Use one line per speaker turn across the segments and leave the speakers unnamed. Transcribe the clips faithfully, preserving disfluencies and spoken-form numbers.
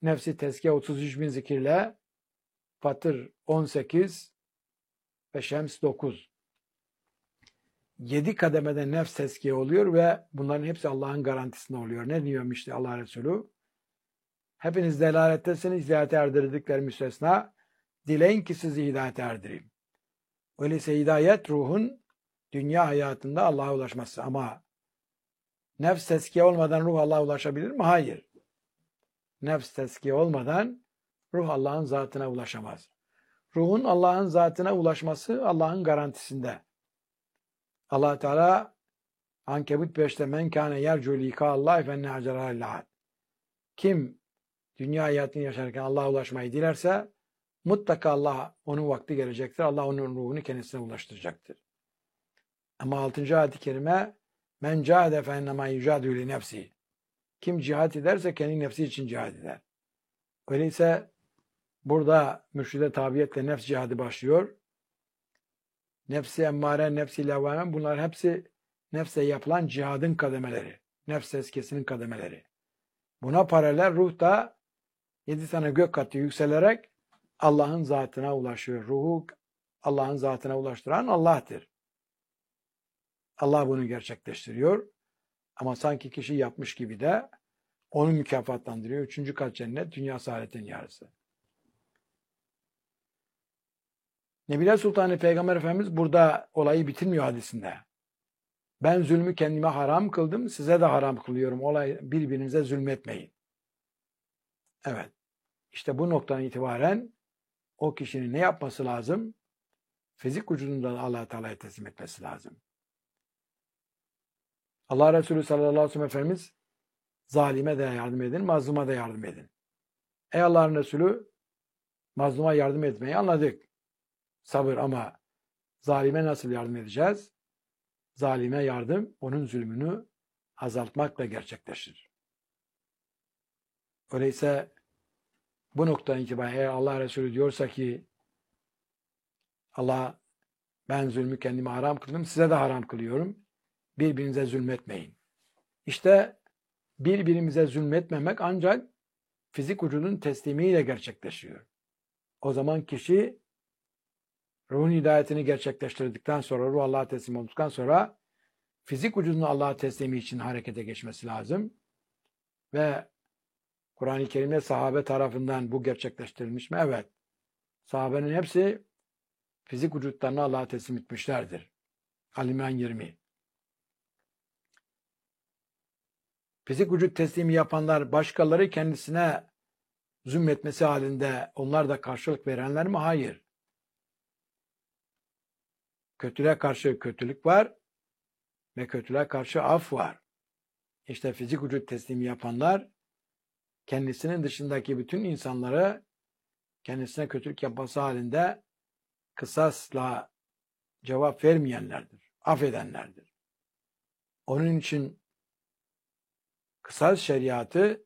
Nefsi tezkiye otuz üç bin zikirle, Fatır on sekiz ve Şems dokuz. Yedi kademede nefs tezkiye oluyor ve bunların hepsi Allah'ın garantisinde oluyor. Ne diyormuş işte Allah Resulü? Hepiniz delalettesiniz, hidayete erdirdikleri müstesna. Dileyin ki sizi hidayete erdireyim. Öyleyse hidayet ruhun dünya hayatında Allah'a ulaşması. Ama nefs tezkiye olmadan ruh Allah'a ulaşabilir mi? Hayır. Nefs tezkiye olmadan ruh Allah'ın zatına ulaşamaz. Ruhun Allah'ın zatına ulaşması Allah'ın garantisinde. Allah Teala Ankebut beşte men kâne yercu lika Allah fenne acerâ. Kim dünya hayatını yaşarken Allah'a ulaşmayı dilerse mutlaka Allah onun vakti gelecektir. Allah onun ruhunu kendisine ulaştıracaktır. Ama altıncı ayet-i kerime men cahede fe ennemâ yücâdû li nefsi. Kim cihat ederse kendi nefsi için cihat eder. Öyleyse burada mürşide tabiyetle nefs cihadı başlıyor. Nefsi emmare, nefsi levvame, bunlar hepsi nefse yapılan cihadın kademeleri. Nefs tezkiyesinin kademeleri. Buna paralel ruh da yedi tane gök katı yükselerek Allah'ın zatına ulaşıyor. Ruhu Allah'ın zatına ulaştıran Allah'tır. Allah bunu gerçekleştiriyor. Ama sanki kişi yapmış gibi de onu mükafatlandırıyor. Üçüncü kat cennet, dünya saadetin yarısı. Nebiler Sultanı Peygamber Efendimiz burada olayı bitirmiyor hadisinde. Ben zulmü kendime haram kıldım, size de haram kılıyorum. Olay birbirinize zulmetmeyin. Evet. İşte bu noktadan itibaren o kişinin ne yapması lazım? Fizik vücudundan Allah-u Teala'ya teslim etmesi lazım. Allah Resulü sallallahu aleyhi ve sellem Efendimiz zalime de yardım edin, mazluma da yardım edin. Ey Allah'ın Resulü, mazluma yardım etmeyi anladık. Sabır, ama zalime nasıl yardım edeceğiz? Zalime yardım onun zulmünü azaltmakla gerçekleşir. Öyleyse bu noktadan itibaren eğer Allah Resulü diyorsa ki Allah ben zulmü kendime haram kıldım, size de haram kılıyorum. Birbirinize zulmetmeyin. İşte birbirimize zulmetmemek ancak fizik vücudun teslimiyle gerçekleşiyor. O zaman kişi ruhun hidayetini gerçekleştirdikten sonra, ruh Allah'a teslim olduktan sonra fizik vücudun Allah'a teslimi için harekete geçmesi lazım. Ve Kur'an-ı Kerim'de sahabe tarafından bu gerçekleştirilmiş mi? Evet. Sahabenin hepsi fizik vücutlarını Allah'a teslim etmişlerdir. Al-İmran yirmi. Fizik vücut teslimi yapanlar başkaları kendisine zulmetmesi halinde onlar da karşılık verenler mi? Hayır. Kötülüğe karşı kötülük var ve kötülüğe karşı af var. İşte fizik vücut teslimi yapanlar kendisinin dışındaki bütün insanları kendisine kötülük yapması halinde kısasla cevap vermeyenlerdir, affedenlerdir. Onun için kısas şeriatı,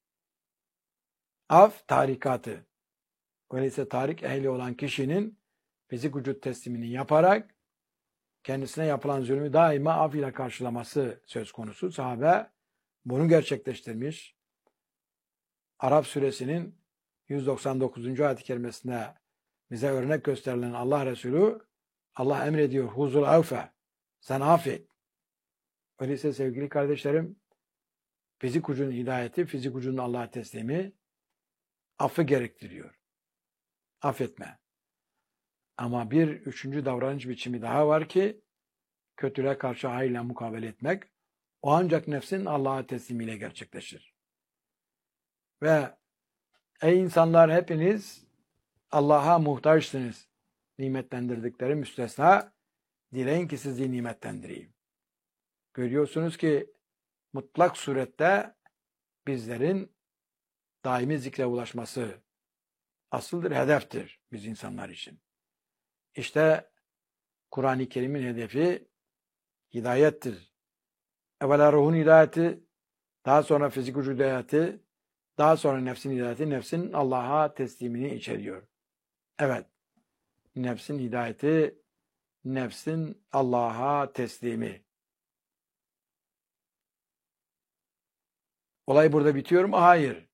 af tarikatı. Öyleyse tarik ehli olan kişinin fizik vücut teslimini yaparak kendisine yapılan zulmü daima af ile karşılaması söz konusu. Sahabe bunu gerçekleştirmiş. Araf suresinin yüz doksan dokuzuncu ayet-i kerimesinde bize örnek gösterilen Allah Resulü, Allah emrediyor, huzul avfe, sen affet. Öyleyse sevgili kardeşlerim, fizik vücudun hidayeti, fizik vücudun Allah'a teslimi affı gerektiriyor. Affetme. Ama bir üçüncü davranış biçimi daha var ki, kötülüğe karşı hayırla mukabele etmek, o ancak nefsin Allah'a teslimiyle gerçekleşir. Ve ey insanlar hepiniz Allah'a muhtaçsınız. Nimetlendirdikleri müstesna, dileyin ki sizi nimetlendireyim. Görüyorsunuz ki mutlak surette bizlerin daimi zikre ulaşması asıldır, hedeftir biz insanlar için. İşte Kur'an-ı Kerim'in hedefi hidayettir. Evvela ruhun hidayeti, daha sonra fizik vücut hidayeti, daha sonra nefsin hidayeti, nefsin Allah'a teslimini içeriyor. Evet, nefsin hidayeti, nefsin Allah'a teslimi. Olay burada bitiyor mu? Hayır.